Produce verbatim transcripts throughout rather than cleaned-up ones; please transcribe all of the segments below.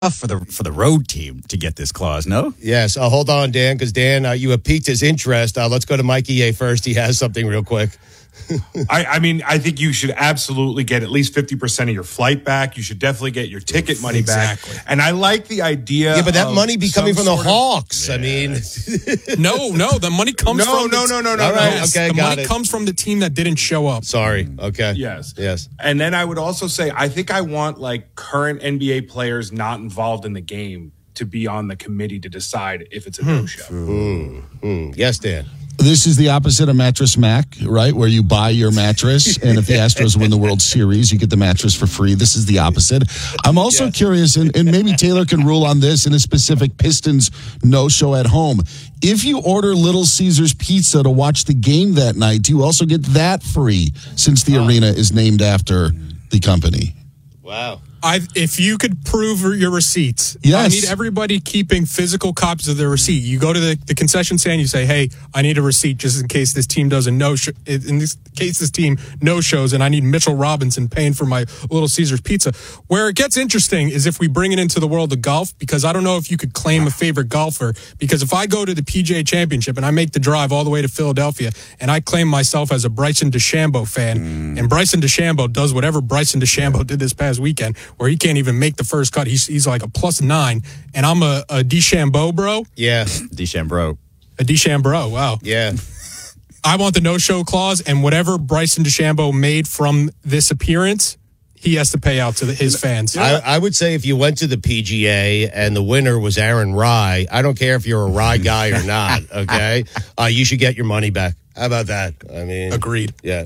for the for the road team to get this clause, no? Yes. Uh, hold on, Dan, because Dan, uh, you have piqued his interest. Uh, let's go to Mikey A first. He has something real quick. I, I mean, I think you should absolutely get at least fifty percent of your flight back. You should definitely get your ticket money exactly. back. And I like the idea. Yeah, but that money be coming from the Hawks. Of, I mean, no, no, the money comes no, from no, the, no, no, no, All no. right, yes, okay, the got money it. comes from the team that didn't show up. Sorry. Okay. Yes. Yes. And then I would also say, I think I want like current N B A players not involved in the game to be on the committee to decide if it's a no-show. Mm, mm. Yes, Dan. This is the opposite of Mattress Mac, right? Where you buy your mattress, and if the Astros win the World Series, you get the mattress for free. This is the opposite. I'm also Yes. curious, and, and maybe Taylor can rule on this in a specific Pistons no-show at home. If you order Little Caesars Pizza to watch the game that night, do you also get that free since the Wow. arena is named after the company? Wow. I, if you could prove your receipts, Yes. I need everybody keeping physical copies of their receipt. You go to the, the concession stand, you say, hey, I need a receipt just in case this team doesn't no sh- in this case this team no shows, and I need Mitchell Robinson paying for my Little Caesars pizza. Where it gets interesting is if we bring it into the world of golf, because I don't know if you could claim a favorite golfer, because if I go to the P G A Championship and I make the drive all the way to Philadelphia and I claim myself as a Bryson DeChambeau fan, mm. and Bryson DeChambeau does whatever Bryson DeChambeau did this past weekend, where he can't even make the first cut. He's he's like a plus nine, and I'm a, a DeChambeau bro. Yeah. DeChambeau. A DeChambeau, wow. Yeah. I want the no-show clause, and whatever Bryson DeChambeau made from this appearance, he has to pay out to the, his fans. I, I would say if you went to the P G A and the winner was Aaron Rye, I don't care if you're a Rye guy or not, okay? Uh, you should get your money back. How about that? I mean, Agreed. Yeah.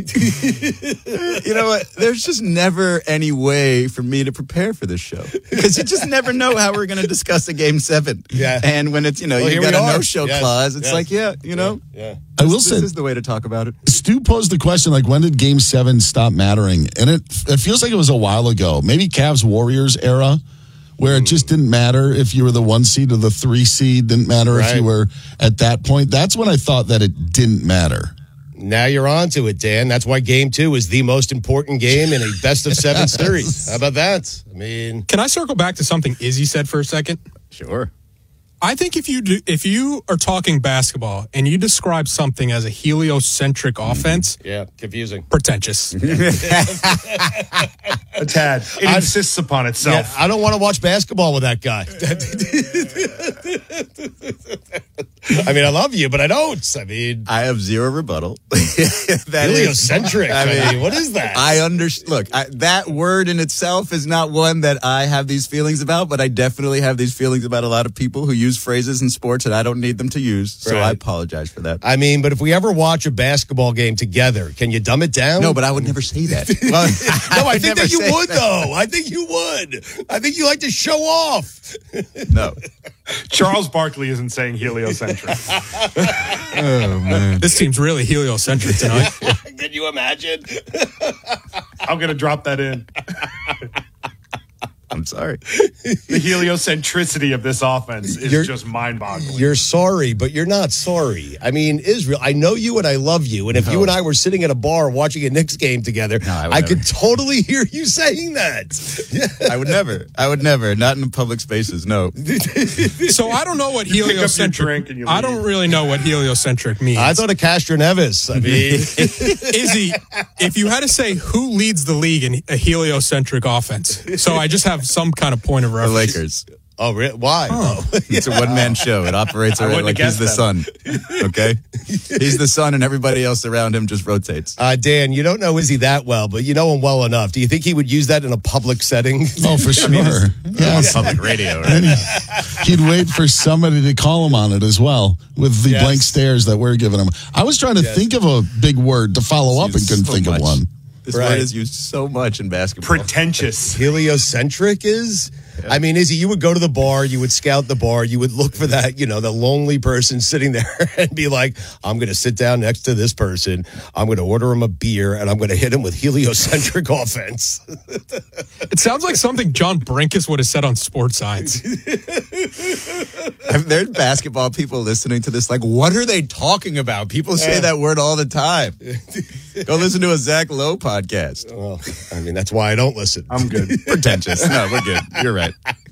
You know what? There's just never any way for me to prepare for this show because you just never know how we're going to discuss a game seven. Yeah. And when it's, you know, Well, you've here got we a are. no-show Yes. clause, it's Yes. like, yeah, you know, Yeah. I will this say, is the way to talk about it. Stu posed the question, like, when did Game seven stop mattering? And it it feels like it was a while ago. Maybe Cavs-Warriors era, where it just didn't matter if you were the one seed or the three seed. Didn't matter if Right. you were at that point. That's when I thought that it didn't matter. Now you're on to it, Dan. That's why game two is the most important game in a best of seven series. How about that? I mean, Can I circle back to something Izzy said for a second? Sure. I think if you do, if you are talking basketball and you describe something as a heliocentric offense, yeah, confusing. pretentious. A tad. It I- insists upon Yeah, itself. I don't want to watch basketball with that guy. I mean, I love you, but I don't. I mean, I have zero rebuttal. That is- heliocentric. I mean, I mean, what is that? I understand. Look, I, that word in itself is not one that I have these feelings about, but I definitely have these feelings about a lot of people who use phrases in sports that I don't need them to use. So Right. I apologize for that. I mean, but if we ever watch a basketball game together, can you dumb it down? No, but I would never say that. no, I would think never that you say would, though. I think you would. I think you like to show off. No. Charles Barkley isn't saying heliocentric. Oh, man. This team's really heliocentric tonight. Can you imagine? I'm going to drop that in. I'm sorry. The heliocentricity of this offense is You're- just mind-boggling. You're sorry, but you're not sorry. I mean, Israel, I know you and I love you. And if No. you and I were sitting at a bar watching a Knicks game together, No, I would I, never. could totally hear you saying that. Yeah. I would never. I would never. Not in public spaces. No. So I don't know what pick up your heliocentric. drink and you I leave. don't really know what heliocentric means. I thought of Castro Nevis. I mean, Izzy, if you had to say who leads the league in a heliocentric offense, so I just have some kind of point of The reference. Lakers. oh, re- why? Oh. It's a one-man show. It operates I already wouldn't like have he's the guessed sun. Okay? He's the sun and everybody else around him just rotates. Uh, Dan, you don't know Izzy that well, but you know him well enough. Do you think he would use that in a public setting? Oh, for sure. Yes. Public radio, right? And he'd wait for somebody to call him on it as well with the Yes. blank stares that we're giving him. I was trying to Yes. think of a big word to follow up and Used couldn't so think much. of one. This Right. word is used so much in basketball. Pretentious. Heliocentric is? I mean, Izzy, you would go to the bar, you would scout the bar, you would look for that, you know, the lonely person sitting there and be like, I'm going to sit down next to this person, I'm going to order him a beer, and I'm going to hit him with heliocentric offense. It sounds like something John Brinkus would have said on Sports Science. There's basketball people listening to this like, what are they talking about? People say that word all the time. Go listen to a Zach Lowe podcast. Well, I mean, that's why I don't listen. I'm good. Pretentious. No, we're good. You're right.